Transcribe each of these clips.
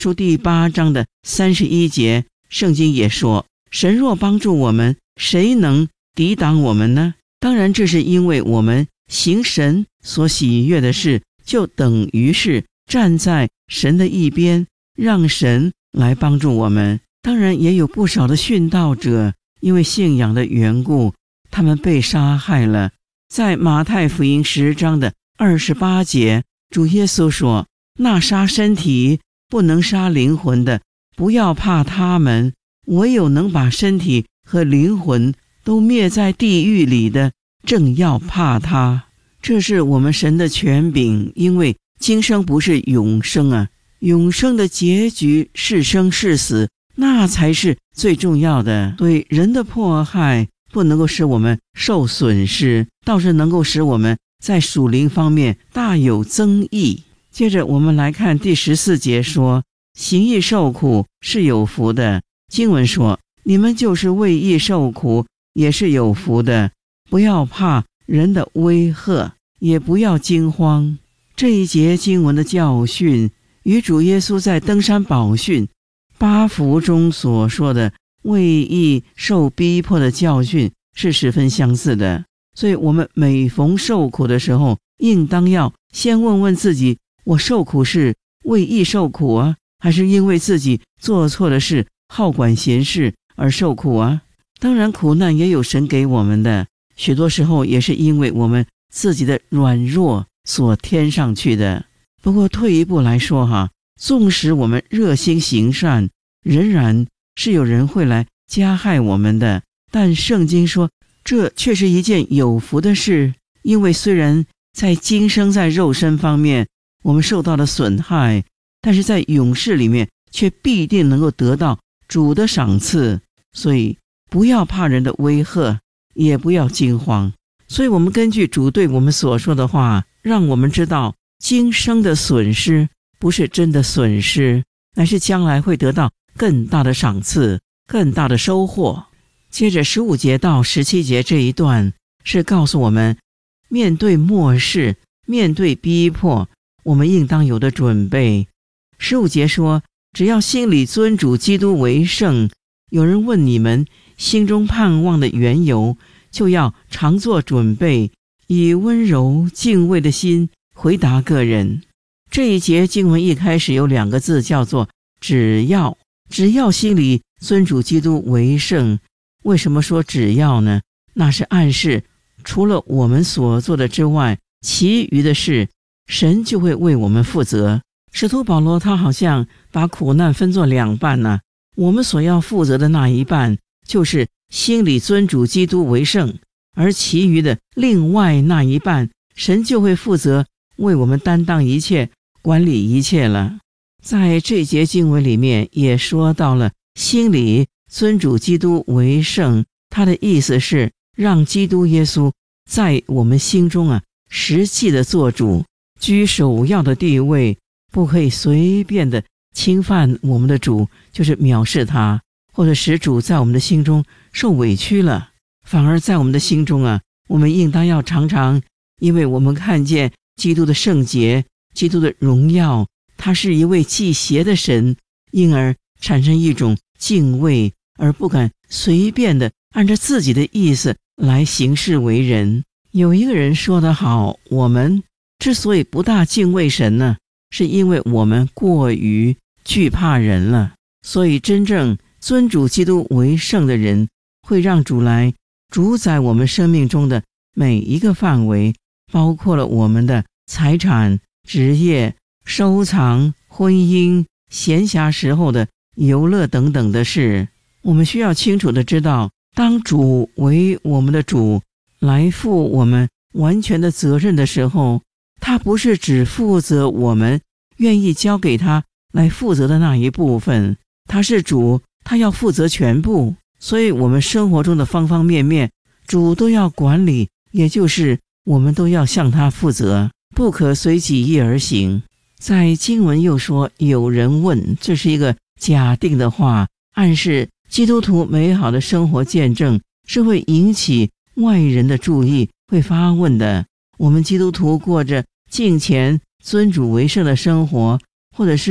书第8章的31节，圣经也说，神若帮助我们，谁能抵挡我们呢？当然这是因为我们行神所喜悦的事，就等于是站在神的一边，让神来帮助我们。当然也有不少的殉道者因为信仰的缘故，他们被杀害了。在马太福音10章的28节，主耶稣说，那杀身体不能杀灵魂的，不要怕他们，唯有能把身体和灵魂都灭在地狱里的，正要怕他。这是我们神的权柄，因为今生不是永生啊，永生的结局是生是死，那才是最重要的。对人的迫害不能够使我们受损失，倒是能够使我们在属灵方面大有增益。接着我们来看第14节说，行义受苦是有福的。经文说，你们就是为义受苦也是有福的，不要怕人的威吓，也不要惊慌。这一节经文的教训与主耶稣在登山宝训8福中所说的为义受逼迫的教训是十分相似的。所以我们每逢受苦的时候，应当要先问问自己，我受苦是为义受苦啊，还是因为自己做错的事，好管闲事而受苦啊？当然苦难也有神给我们的，许多时候也是因为我们自己的软弱所添上去的。不过退一步来说纵使我们热心行善，仍然是有人会来加害我们的。但圣经说，这却是一件有福的事，因为虽然在今生在肉身方面我们受到了损害，但是在永世里面却必定能够得到主的赏赐。所以不要怕人的威吓，也不要惊慌。所以我们根据主对我们所说的话，让我们知道今生的损失不是真的损失，乃是将来会得到更大的赏赐，更大的收获。接着15节到17节这一段是告诉我们，面对末世，面对逼迫，我们应当有的准备。15节说，只要心里尊主基督为圣，有人问你们心中盼望的缘由，就要常做准备，以温柔敬畏的心回答个人。这一节经文一开始有2个字叫做只要心里尊主基督为圣。为什么说只要呢？那是暗示除了我们所做的之外，其余的事神就会为我们负责。使徒保罗他好像把苦难分作2半呢，我们所要负责的那一半就是心里尊主基督为圣，而其余的另外那一半，神就会负责为我们担当一切，管理一切了。在这节经文里面也说到了心里尊主基督为圣，他的意思是让基督耶稣在我们心中实际的做主，居首要的地位，不可以随便的侵犯我们的主，就是藐视他，或者使主在我们的心中受委屈了。反而在我们的心中我们应当要常常，因为我们看见基督的圣洁，基督的荣耀，他是一位忌邪的神，因而产生一种敬畏，而不敢随便的按照自己的意思来行事为人。有一个人说得好，我们之所以不大敬畏神呢，是因为我们过于惧怕人了。所以真正尊主基督为圣的人，会让主来主宰我们生命中的每一个范围，包括了我们的财产、职业、收藏、婚姻、闲暇时候的游乐等等的事。我们需要清楚的知道，当主为我们的主来负我们完全的责任的时候，他不是只负责我们愿意交给他来负责的那一部分，他是主，他要负责全部。所以我们生活中的方方面面，主都要管理，也就是我们都要向他负责，不可随己意而行。在经文又说，有人问，这是一个假定的话，暗示基督徒美好的生活见证是会引起外人的注意，会发问的。我们基督徒过着敬虔尊主为圣的生活，或者是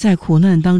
在苦难当